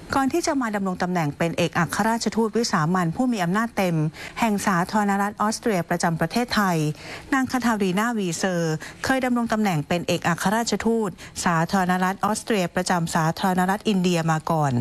ก่อนที่จะมาดำรงตำแหน่งเป็นเอกอัครราชทูตวิสามัญผู้มีอำนาจเต็มแห่งสาธารณรัฐออสเตรียประจำประเทศไทยนางคาทารีนาวีเซอร์เคยดำรงตำแหน่งเป็นเอกอัครราชทูตสาธารณรัฐออสเตรียประจำสาธารณรัฐอินเดียมาก่อน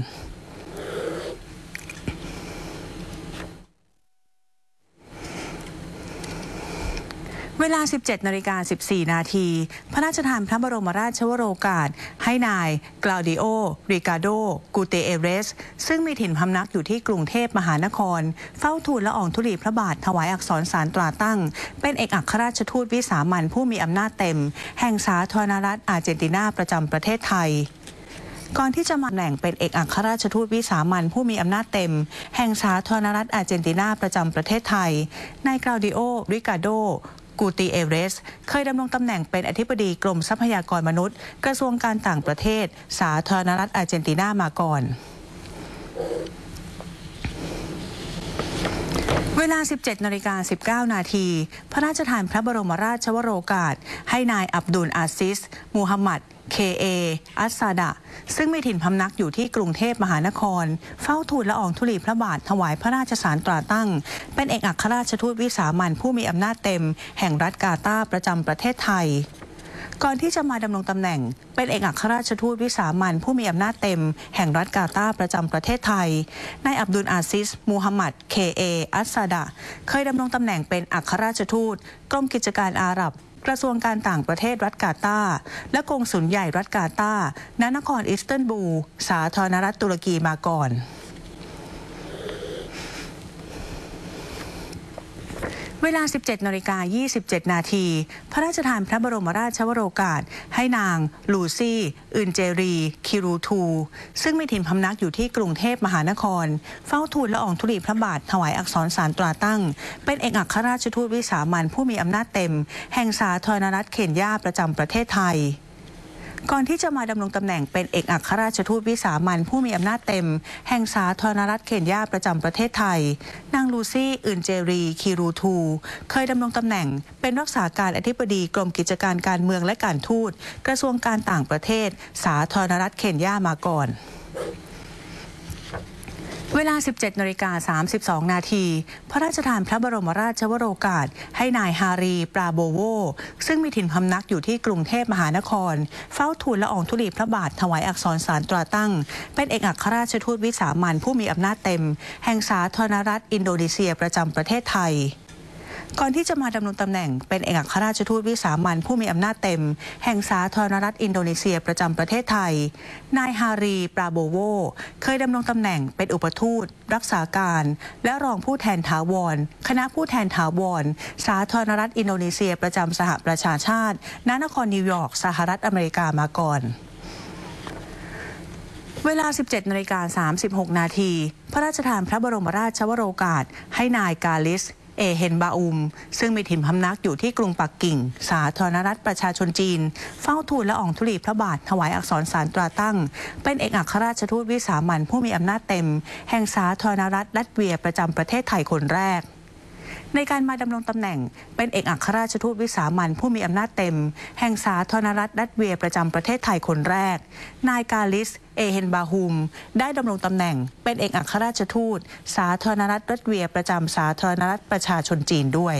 เวลา 17:14 นาทีพระราชทานพระบรมราชวโรกาสให้นายกลาดิโอ ริกาโด กูเตเอเรสซึ่งมีถิ่นพำนักอยู่ที่กรุงเทพมหานครเฝ้าทูลละอองธุลีพระบาทถวายอักษรสารตราตั้งเป็นเอกอัครราชทูตวิสามัญผู้มีอำนาจเต็มแห่งสาธารณรัฐอาร์เจนตินาประจำประเทศไทยก่อนที่จะมาตำแหน่งเป็นเอกอัครราชทูตวิสามัญผู้มีอำนาจเต็มแห่งสาธารณรัฐอาร์เจนตินาประจำประเทศไทยนายกลาดิโอ ริกาโดกูติเอเรสเคยดำรงตำแหน่งเป็นอธิบดีกรมทรัพยากรมนุษย์กระทรวงการต่างประเทศสาธารณรัฐอาร์เจนตินามาก่อนเวลา 17:19 นาทีพระราชทานพระบรมราชวโรกาสให้นายอับดุลอาซิสมูฮัมหมัดK.A. อัสซาดะซึ่งมีถิ่นพำนักอยู่ที่กรุงเทพมหานครเฝ้าทูลละอองธุลีพระบาทถวายพระราชสารตราตั้งเป็นเอกอัครราชทูตวิสามัญผู้มีอำนาจเต็มแห่งรัฐกาตาร์ประจำประเทศไทยก่อนที่จะมาดำรงตำแหน่งเป็นเอกอัครราชทูตวิสามัญผู้มีอำนาจเต็มแห่งรัฐกาตาร์ประจำประเทศไทยนายอับดุลอาซิสมูฮัมหมัด K.A. อัสซาดะเคยดำรงตำแหน่งเป็นอัครราชทูตกรมกิจการอาหรับกระทรวงการต่างประเทศรัฐกาตาร์และกงสุลใหญ่รัฐกาตาร์ณนครอิสตันบูลสาธารณรัฐตุรกีมาก่อนเวลา 17:27 นาทีพระราชทานพระบรมราชวโรกาสให้นางลูซี่อึนเจรีคิรูทูซึ่งมีถิ่นพำนักอยู่ที่กรุงเทพมหานครเฝ้าทูลละอองธุลีพระบาทถวายอักษรสารตราตั้งเป็นเอกอัครราชทูตวิสามัญผู้มีอำนาจเต็มแห่งสาธารณรัฐเคนยาประจำประเทศไทยก่อนที่จะมาดำรงตำแหน่งเป็นเอกอัครราชทูตวิสามัญผู้มีอำนาจเต็มแห่งสาธารณรัฐเคนยาประจำประเทศไทยนางลูซี่อึนเจรีคิรูทูเคยดำรงตำแหน่งเป็นรักษาการอธิบดีกรมกิจการการเมืองและการทูตกระทรวงการต่างประเทศสาธารณรัฐเคนยามาก่อนเวลา 17:32 นาทีพระราชทานพระบรมราชวโรกาสให้นายฮารีปราโบโวซึ่งมีถิ่นพำนักอยู่ที่กรุงเทพมหานครเฝ้าทูลละอองธุลีพระบาทถวายอักษรสารตราตั้งเป็นเอกอัครราชทูตวิสามัญผู้มีอำนาจเต็มแห่งสาธารณรัฐอินโดนีเซียประจำประเทศไทยก่อนที่จะมาดำรงตำแหน่งเป็นเอกอัครราชทูตวิสามัญผู้มีอำนาจเต็มแห่งสาธารณรัฐอินโดนีเซียประจำประเทศไทยนายฮารีปราโบโวเคยดำรงตำแหน่งเป็นอุปทูตรักษาการและรองผู้แทนถาวรคณะผู้แทนถาวรสาธารณรัฐอินโดนีเซียประจำสหประชาชาติณนครนิวยอร์กสหรัฐอเมริกามาก่อนเวลา 17:36 นาทีพระราชทานพระบรมราชวโรกาสให้นายกาลิสเอเฮนบาอุมซึ่งมีถิ่นพำนักอยู่ที่กรุงปักกิ่งสาธารณรัฐประชาชนจีนเฝ้าทูลละอองธุลีพระบาทถวายอักษรสารตราตั้งเป็นเอกอัครราชทูตวิสามัญผู้มีอำนาจเต็มแห่งสาธารณรัฐลัตเวียประจำประเทศไทยคนแรกในการมาดำรงตำแหน่งเป็นเอกอัครราชทูตวิสามัญผู้มีอำนาจเต็มแห่งสาธารณรัฐลัตเวียประจำประเทศไทยคนแรกนายกาลิสเอเฮนบาฮุมได้ดำรงตำแหน่งเป็นเอกอัครราชทูตสาธารณรัฐลัตเวียประจำสาธารณรัฐประชาชนจีนด้วย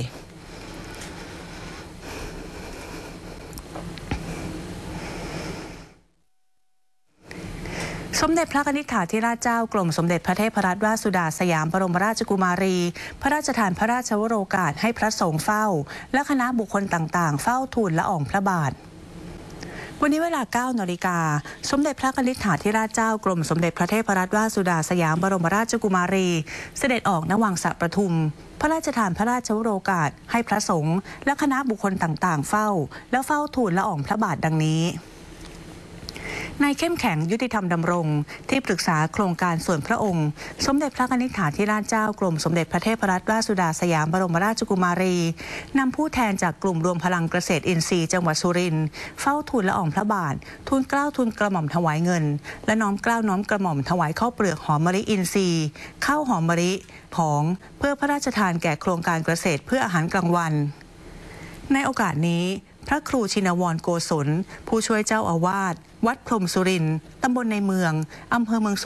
สมเด็จพระนิธิถาธิราชเจ้ากรมสมเด็จพระเทพรัตนราชสุดาสยามบรมราชกุมารีพระราชทานพระราชวโรกาสให้พระสงฆ์เฝ้าและคณะบุคคลต่างๆเฝ้าทูลละอองพระบาทวันนี้เวลา 9 นาฬิกาสมเด็จพระนิธิถาธิราชเจ้ากรมสมเด็จพระเทพรัตนราชสุดาสยามบรมราชกุมารีเสด็จออกณวังสระประทุมพระราชทานพระราชวโรกาสให้พระสงฆ์และคณะบุคคลต่างๆเฝ้าและเฝ้าทูลละอองพระบาทดังนี้นายเข้มแข็งยุติธรรมดำรงที่ปรึกษาโครงการส่วนพระองค์สมเด็จพระนิธิถาธิราชเจ้ากรมสมเด็จพระเทพรัตนราชสุดาสยามบรมราชกุมารีนำผู้แทนจากกลุ่มรวมพลังเกษตรอินทรีย์จังหวัดสุรินทร์เฝ้าทูลละอองพระบาททูลเกล้าทูลกระหม่อมถวายเงินและน้อมเกล้าน้อมกระหม่อมถวายข้าวเปลือกหอมมะลิอินทรีย์ข้าวหอมมะลิผองเพื่อพระราชทานแก่โครงการเกษตรเพื่ออาหารกลางวันในโอกาสนี้พระครูชินวรโกศลผู้ช่วยเจ้าอาวาสวัดพรหมสุรินทร์ตำบลในเมืองอำเภอเมือง